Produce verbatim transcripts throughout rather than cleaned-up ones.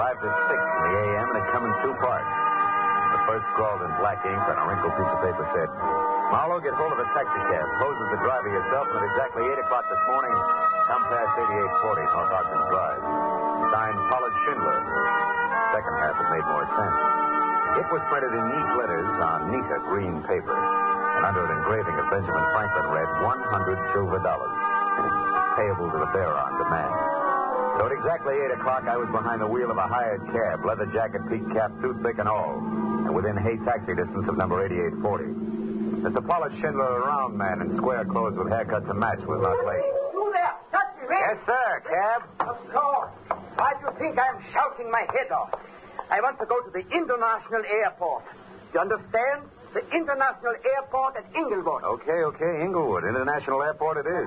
Arrived at six in the A M and had come in two parts. The first, scrawled in black ink on a wrinkled piece of paper, said, Marlowe, get hold of a taxicab. Pose as the driver yourself, and at exactly eight o'clock this morning, come past eighty-eight forty North Ogden Drive. Signed, Pollard Schindler. The second half had made more sense. It was printed in neat letters on neater green paper, and under an engraving of Benjamin Franklin read one hundred silver dollars, payable to the bearer on demand. So at exactly eight o'clock, I was behind the wheel of a hired cab, leather jacket, peak cap, toothpick, and all, and within hay taxi distance of number eighty-eight forty. Mister Pollard Schindler, a round man in square clothes with haircut to match, was not late. You there, taxi, man. Yes, sir, cab. Of course. Why do you think I'm shouting my head off? I want to go to the International Airport. You understand? The International Airport at Inglewood. Okay, okay, Inglewood. International Airport it is.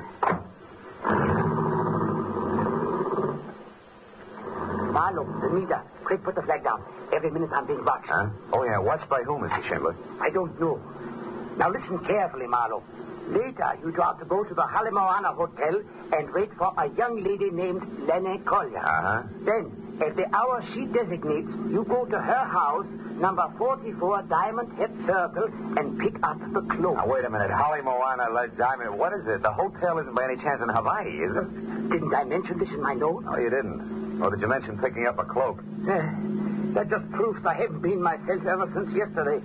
Marlowe, the meter. Quick, put the flag down. Every minute I'm being watched. Huh? Oh, yeah, watched by whom, Mister Schindler? I don't know. Now listen carefully, Marlowe. Later, you are to go to the Halemoana Hotel and wait for a young lady named Lenny Collier. Uh-huh. Then, at the hour she designates, you go to her house, number forty-four Diamond Head Circle, and pick up the cloak. Now, wait a minute. Holly Moana, Led Diamond. What is it? The hotel isn't by any chance in Hawaii, is it? Didn't I mention this in my note? Oh, you didn't. Or did you mention picking up a cloak? Uh, that just proves I haven't been myself ever since yesterday.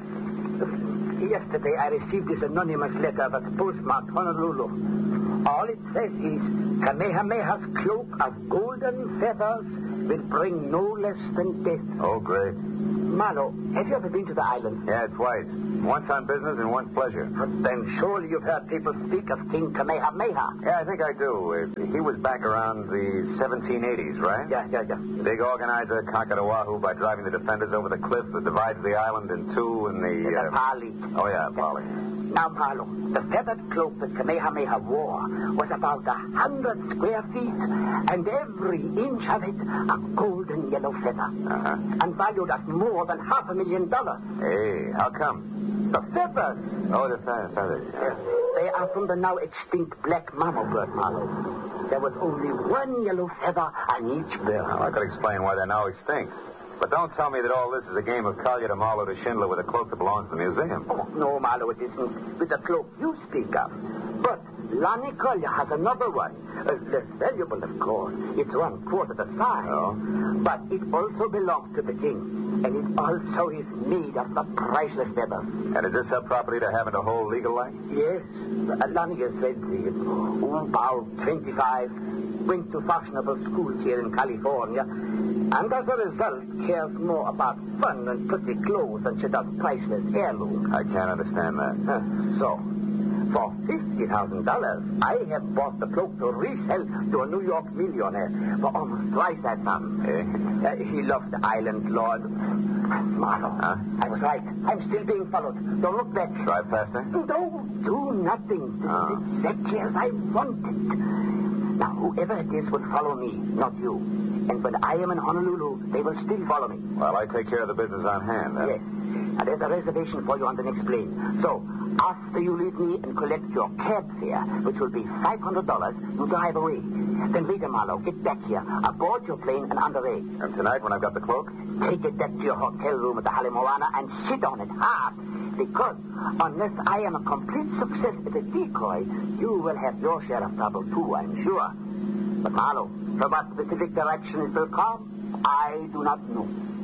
Yesterday, I received this anonymous letter that's postmarked Honolulu. All it says is, Kamehameha's cloak of golden feathers will bring no less than death. Oh, great. Marlowe, have you ever been to the island? Yeah, twice. Once on business and once pleasure. But then surely you've heard people speak of King Kamehameha. Yeah, I think I do. Uh, he was back around the seventeen eighties, right? Yeah, yeah, yeah. Big organizer conquered Oahu by driving the defenders over the cliff that divides the island in two in the... The Uh... Pali. Oh, yeah, Polly. Now, Marlowe, the feathered cloak that Kamehameha wore was about a hundred square feet, and every inch of it a golden yellow feather. Uh-huh. And valued at more than half a million dollars. Hey, how come? The feathers. Oh, the fe- feathers. Yes. They are from the now extinct black mama bird, Marlowe. There was only one yellow feather on each bird. Well, I could explain why they're now extinct. But don't tell me that all this is a game of Collier to Marlowe to Schindler with a cloak that belongs to the museum. Oh, no, Marlowe, it isn't. With the cloak you speak of. But Lonnie Collier has another one. Uh, less valuable, of course. It's one quarter the size. Oh? But it also belongs to the king. And it also is made of the priceless feathers. And is this her property to have and to hold legal like? Yes. Uh, Lonnie is twenty. Oh, about twenty-five. Went to fashionable schools here in California. And as a result, cares more about fun and pretty clothes than she does priceless heirlooms. I can't understand that. Uh, so, for fifty thousand dollars, I have bought the cloak to resell to a New York millionaire for almost twice that sum. Eh? Uh, he loves the island, Lord. Marlowe, Huh? I was right. I'm still being followed. Don't look back. Drive faster? Don't do nothing. Oh. It's exactly as I want it. Now, whoever it is will follow me, not you. And when I am in Honolulu, they will still follow me. Well, I take care of the business on hand, then. Yes. And there's a reservation for you on the next plane. So, after you leave me and collect your cab fare, which will be five hundred dollars, you drive away. Then later, Marlowe, get back here, aboard your plane and underway. And tonight, when I've got the cloak? Take it back to your hotel room at the Halemoana and sit on it hard. Because unless I am a complete success as a decoy, you will have your share of trouble too, I'm sure. But Marlowe, from what specific direction it will come, I do not know.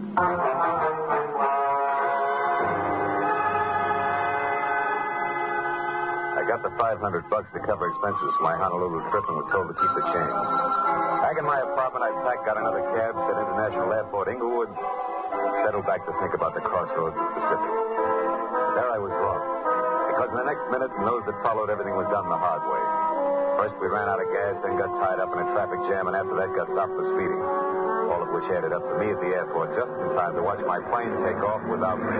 I got the five hundred bucks to cover expenses for my Honolulu trip and was told to keep the change. Back in my apartment, I packed, got another cab, said International Airport, Inglewood, and settled back to think about the crossroads of the Pacific. There I was wrong. Because in the next minute and those that followed, everything was done the hard way. First, we ran out of gas, then got tied up in a traffic jam, and after that got stopped for speeding. All of which added up to me at the airport just in time to watch my plane take off without me.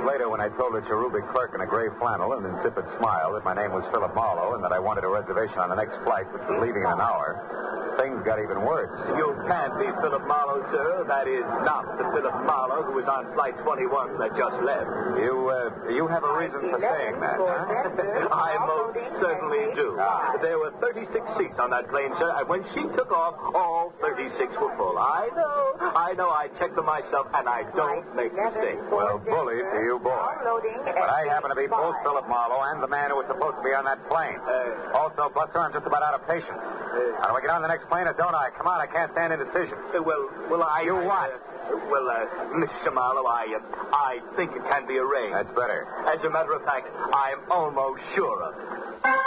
later when I told the cherubic clerk in a gray flannel and insipid smile that my name was Philip Marlowe and that I wanted a reservation on the next flight, which was leaving in an hour, things got even worse. You can't be Philip Marlowe, sir. That is not the Philip Marlowe who was on flight twenty-one that just left. You, uh, you have a reason for saying that, huh? I most certainly do. Ah. There were thirty-six seats on that plane, sir, and when she took off, all thirty-six were full. I know. I know. I checked them myself, and I don't make mistakes. Well, bully to you, boy. But I happen to be both Philip Marlowe and the man who was supposed to be on that plane. Uh, also, Buster, I'm just about out of patience. Uh, How do I get on the next plane or don't I? Come on, I can't stand indecision. Uh, well, well, I... You what? Uh, well, uh, Mister Marlowe, I, uh, I think it can be arranged. That's better. As a matter of fact, I'm almost sure of it.